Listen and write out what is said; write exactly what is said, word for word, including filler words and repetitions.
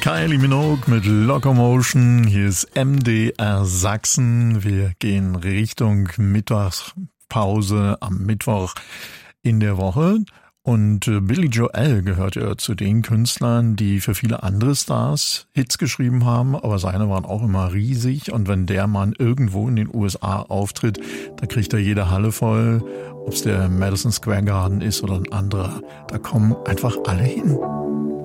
Kylie Minogue mit Locomotion. Hier ist M D R Sachsen. Wir gehen Richtung Mittagspause am Mittwoch in der Woche. Und Billy Joel gehört ja zu den Künstlern, die für viele andere Stars Hits geschrieben haben, aber seine waren auch immer riesig. Und wenn der Mann irgendwo in den U S A auftritt, da kriegt er jede Halle voll, ob es der Madison Square Garden ist oder ein anderer. Da kommen einfach alle hin.